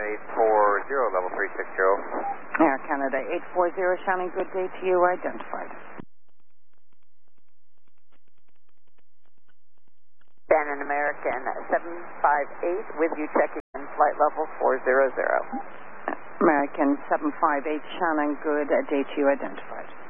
840, level 360. Air Canada 840, Shannon, good day to you, identified. Shannon American 758 with you, checking in flight level 400. American 758, Shannon, good day to you, identified.